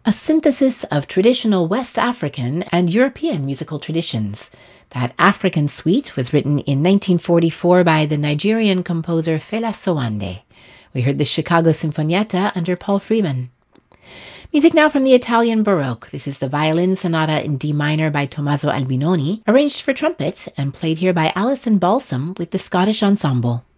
a synthesis of traditional West African and European musical traditions. That African suite was written in 1944 by the Nigerian composer Fela Sowande. We heard the Chicago Sinfonietta under Paul Freeman. Music now from the Italian Baroque. This is the Violin Sonata in D minor by Tommaso Albinoni, arranged for trumpet and played here by Alison Balsam with the Scottish Ensemble.